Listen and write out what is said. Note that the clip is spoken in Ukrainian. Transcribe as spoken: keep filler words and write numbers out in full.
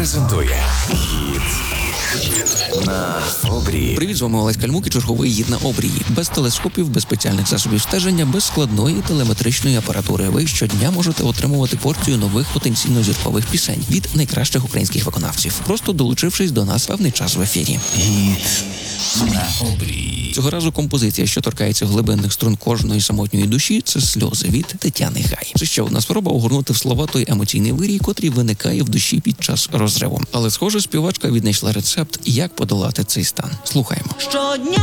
презентує гід на обрії. Привіт, з вами Олесь Кальмук і черговий гід на обрії. Без телескопів, без спеціальних засобів стеження, без складної телеметричної апаратури. Ви щодня можете отримувати порцію нових потенційно зіркових пісень від найкращих українських виконавців, просто долучившись до нас певний час в ефірі. Гід на обрії. Цього разу композиція, що торкається глибинних струн кожної самотньої душі, це «Сльози» від Тетяни Гай. Це ще одна спроба огорнути в слова той емоційний вирій, котрий виникає в душі під час розриву. Але, схоже, співачка віднайшла рецепт, як подолати цей стан. Слухаємо. Щодня